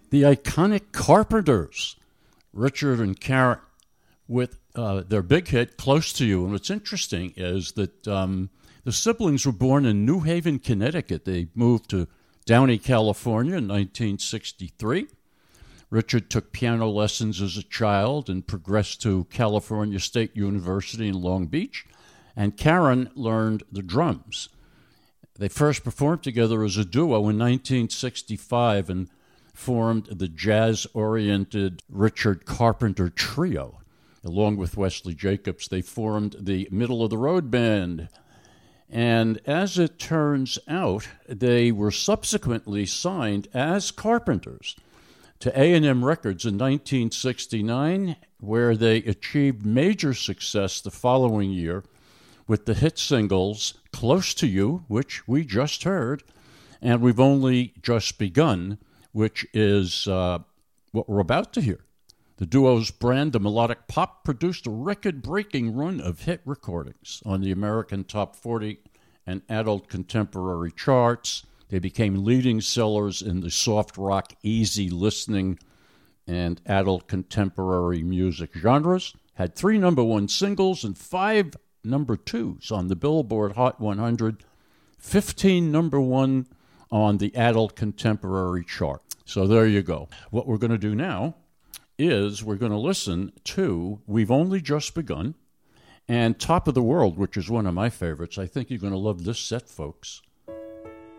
The iconic Carpenters, Richard and Karen, with their big hit, Close to You. And what's interesting is that the siblings were born in New Haven, Connecticut. They moved to Downey, California in 1963. Richard took piano lessons as a child and progressed to California State University in Long Beach. And Karen learned the drums. They first performed together as a duo in 1965 and formed the jazz-oriented Richard Carpenter Trio. Along with Wesley Jacobs, they formed the Middle of the Road Band. And as it turns out, they were subsequently signed as Carpenters to A&M Records in 1969, where they achieved major success the following year with the hit singles Close to You, which we just heard, and We've Only Just Begun, which is what we're about to hear. The duo's brand of melodic pop produced a record-breaking run of hit recordings on the American Top 40 and adult contemporary charts. They became leading sellers in the soft rock, easy listening, and adult contemporary music genres, had 3 number 1 singles and 5 number 2s on the Billboard Hot 100, 15 number 1 on the adult contemporary chart. So there you go. What we're going to do now is we're going to listen to We've Only Just Begun and Top of the World, which is one of my favorites. I think you're going to love this set, folks.